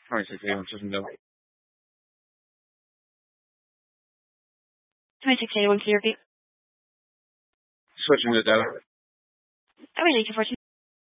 2681 switching data. 2681 clear. Switching to data. I would like you for